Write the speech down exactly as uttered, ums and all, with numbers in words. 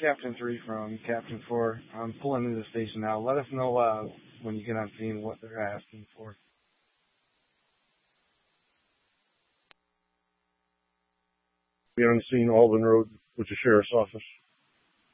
Captain three from Captain four. I'm pulling into the station now. Let us know uh, when you get on scene what they're asking for. Be on the scene, Alden Road, with the sheriff's office.